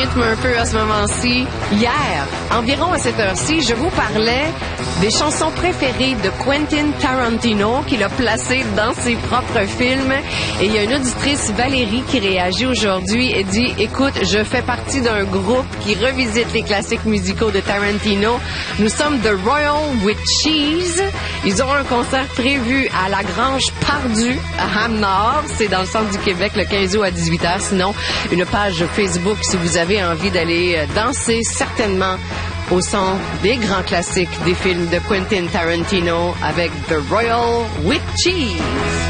rythme un peu à ce moment-ci. Hier, environ à cette heure-ci, je vous parlais des chansons préférées de Quentin Tarantino qu'il a placées dans ses propres films. Et il y a une auditrice, Valérie, qui réagit aujourd'hui et dit « Écoute, je fais partie d'un groupe qui revisite les classiques musicaux de Tarantino. Nous sommes The Royal with Cheese. Ils ont un concert prévu à la Grange Pardue, à Ham-Nord. C'est dans le centre du Québec, le 15 août à 18h. Sinon, une page Facebook si vous avez envie d'aller danser, certainement au son des grands classiques des films de Quentin Tarantino avec The Royal with Cheese.